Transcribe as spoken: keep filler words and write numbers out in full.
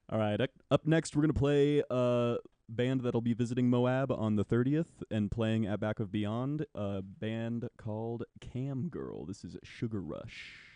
All right. ec- Up next, we're gonna play a band that'll be visiting Moab on the thirtieth and playing at Back of Beyond. A band called Cam Girl. This is Sugar Rush.